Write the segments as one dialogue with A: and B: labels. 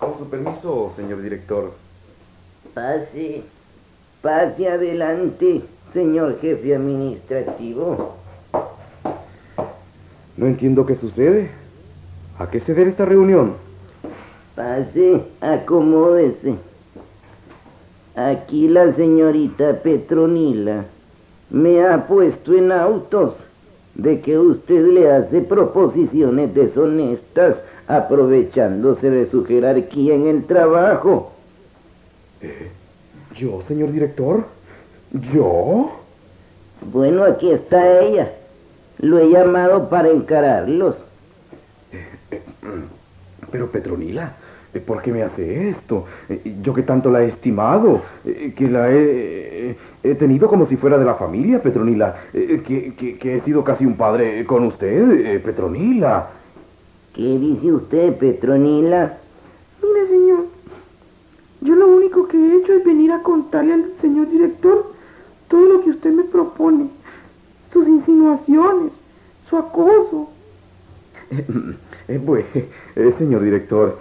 A: Con su permiso, señor director.
B: Pase, pase adelante, señor jefe administrativo.
A: No entiendo qué sucede. ¿A qué se debe esta reunión?
B: Pase, acomódese. Aquí la señorita Petronila me ha puesto en autos de que usted le hace proposiciones deshonestas aprovechándose de su jerarquía en el trabajo.
A: ¿Yo, señor director? ¿Yo?
B: Bueno, aquí está ella. Lo he llamado para encararlos.
A: Pero Petronila, ¿por qué me hace esto? Yo que tanto la he estimado, que la he tenido como si fuera de la familia, Petronila, que he sido casi un padre con usted, Petronila.
B: ¿Qué dice usted, Petronila?
C: Mire, señor, yo lo único que he hecho es venir a contarle al señor director todo lo que usted me propone, sus insinuaciones, su acoso.
A: Pues, señor director,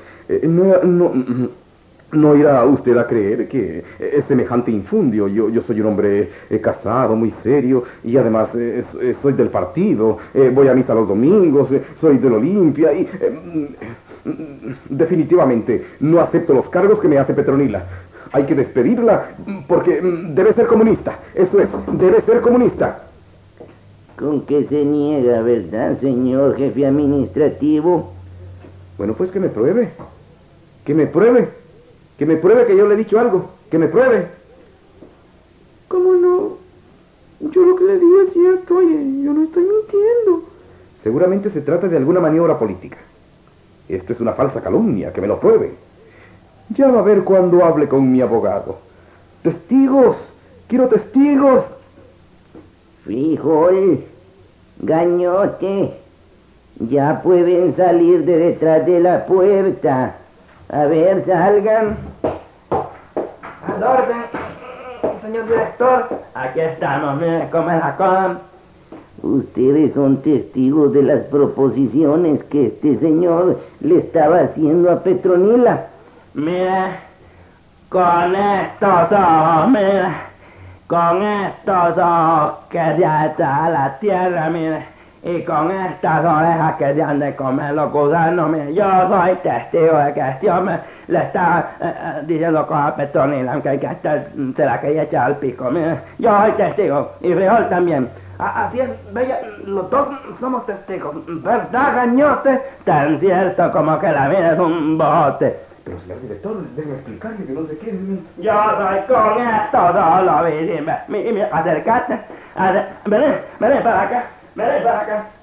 A: no irá usted a creer que es semejante infundio. Yo soy un hombre casado, muy serio, y además soy del partido, voy a misa los domingos, soy del Olimpia, y definitivamente no acepto los cargos que me hace Petronila. Hay que despedirla porque debe ser comunista. Eso es, debe ser comunista.
B: ¿Con qué se niega, verdad, señor jefe administrativo?
A: Bueno, pues que me pruebe. Que me pruebe. Que me pruebe que yo le he dicho algo. Que me pruebe.
C: ¿Cómo no? Yo lo que le dije es cierto, oye, yo no estoy mintiendo.
A: Seguramente se trata de alguna maniobra política. Esto es una falsa calumnia, que me lo pruebe. Ya va a ver cuando hable con mi abogado. ¡Testigos! ¡Quiero testigos!
B: Frijol, gañote, ya pueden salir de detrás de la puerta. A ver, salgan.
D: Al orden, señor director. Aquí estamos, mire cómo es la cosa.
B: Ustedes son testigos de las proposiciones que este señor le estaba haciendo a Petronila.
D: Mire, con estos ojos, mire, con estos ojos que ya está a la tierra, mire, y con estas orejas que ya han de comer los gusanos, mire, yo soy testigo de que este hombre le está diciendo cosas a Petronila, aunque se la quería echar al pico, mire, yo soy testigo, y Frijol también. Así es, bella, los dos somos testigos, ¿verdad, gañote? Tan cierto como que la vida es un bote.
A: Pero señor director, déjeme explicarle que no sé qué.
D: Yo soy con esto solo, mira, acércate, ven para acá,